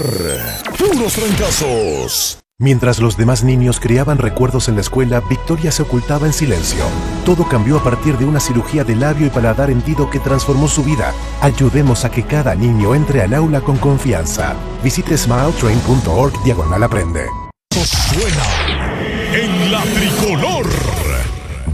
puros trancazos. Mientras los demás niños creaban recuerdos en la escuela, Victoria se ocultaba en silencio. Todo cambió a partir de una cirugía de labio y paladar hendido que transformó su vida. Ayudemos a que cada niño entre al aula con confianza. Visite smiletrain.org/aprende. Suena en la